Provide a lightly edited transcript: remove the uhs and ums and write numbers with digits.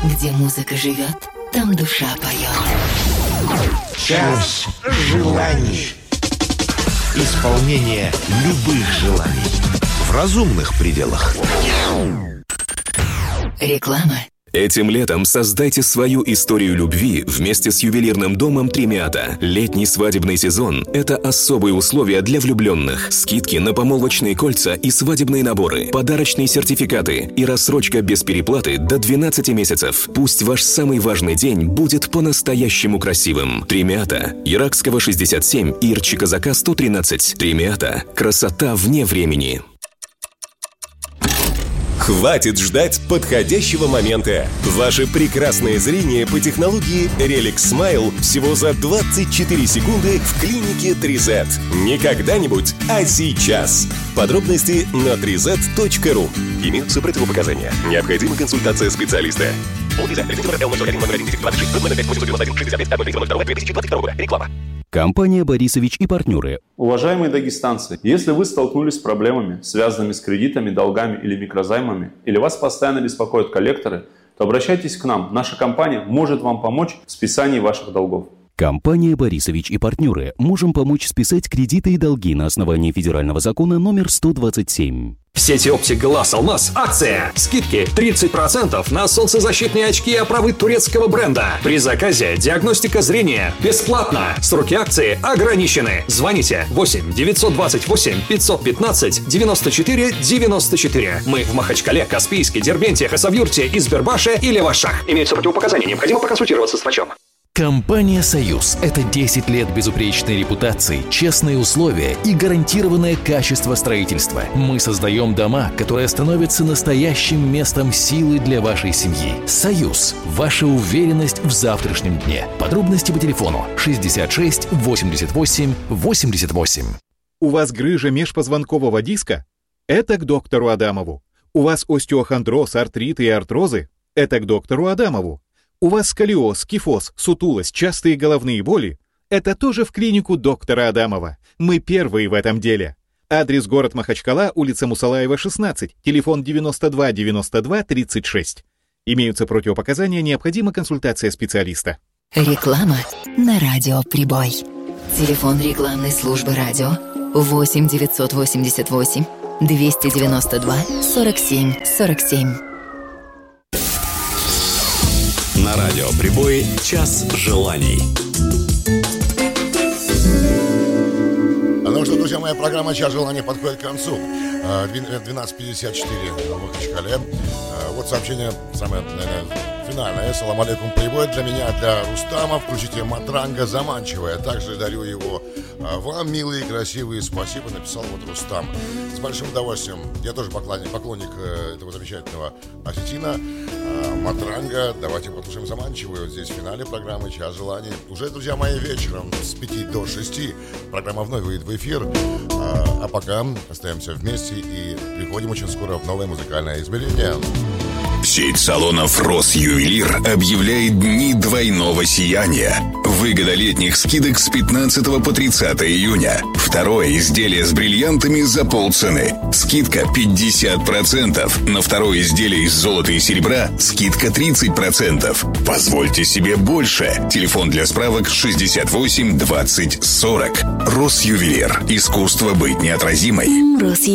Где музыка живет, там душа поет. Час желаний. Исполнение любых желаний в разумных пределах. Реклама. Этим летом создайте свою историю любви вместе с ювелирным домом Тремиата. Летний свадебный сезон – это особые условия для влюбленных. Скидки на помолвочные кольца и свадебные наборы, подарочные сертификаты и рассрочка без переплаты до 12 месяцев. Пусть ваш самый важный день будет по-настоящему красивым. Тремиата. Иракского 67 и Ирчи-Казака 113. Тремиата. Красота вне времени. Хватит ждать подходящего момента. Ваше прекрасное зрение по технологии Relic Smile всего за 24 секунды в клинике 3Z. Не когда-нибудь, а сейчас. Подробности на 3z.ru. Имеются противопоказания. Необходима консультация специалиста. Реклама. Компания «Борисович и партнеры». Уважаемые дагестанцы, если вы столкнулись с проблемами, связанными с кредитами, долгами или микрозаймами, или вас постоянно беспокоят коллекторы, то обращайтесь к нам. Наша компания может вам помочь в списании ваших долгов. Компания «Борисович и партнеры». Можем помочь списать кредиты и долги на основании федерального закона номер 127. В сети оптик Глаз Алмаз акция. Скидки 30% на солнцезащитные очки и оправы турецкого бренда. При заказе диагностика зрения бесплатно. Сроки акции ограничены. Звоните 8 928 515 94 94. Мы в Махачкале, Каспийске, Дербенте, Хасавюрте, Избербаше и Левашах. Имеются противопоказания. Необходимо проконсультироваться с врачом. Компания «Союз» — это 10 лет безупречной репутации, честные условия и гарантированное качество строительства. Мы создаем дома, которые становятся настоящим местом силы для вашей семьи. «Союз» — ваша уверенность в завтрашнем дне. Подробности по телефону 66 88 88. У вас грыжа межпозвонкового диска? Это к доктору Адамову. У вас остеохондроз, артрит и артрозы? Это к доктору Адамову. У вас сколиоз, кифоз, сутулость, частые головные боли? Это тоже в клинику доктора Адамова. Мы первые в этом деле. Адрес: город Махачкала, улица Мусалаева, 16, телефон 92 92 36. Имеются противопоказания, необходима консультация специалиста. Реклама на радио «Прибой». Телефон рекламной службы радио 8 988 292 47 47. На радио «Прибой» час желаний. Ну что, друзья, моя программа «Час желаний» подходит к концу. 12:54 в Махачкале. Вот сообщение самое, наверное, финальное. Салам алейкум, прибой для меня, для Рустама. Включите «Матранга» заманчивая. Также дарю его вам, милые, красивые. Спасибо, написал вот Рустам. С большим удовольствием. Я тоже поклонник этого замечательного осетина. «Матранга». Давайте послушаем заманчивую. Вот здесь в финале программы «Час желаний». Уже, друзья мои, вечером с 5 до 6 программа вновь выйдет в эфир. А пока остаемся вместе и приходим очень скоро в новое музыкальное измерение. Сеть салонов «Росювелир» объявляет дни двойного сияния. Выгода летних скидок с 15 по 30 июня. Второе изделие с бриллиантами за полцены. Скидка 50%. На второе изделие из золота и серебра скидка 30%. Позвольте себе больше. Телефон для справок 68 20 40. «Росювелир». Искусство быть неотразимой.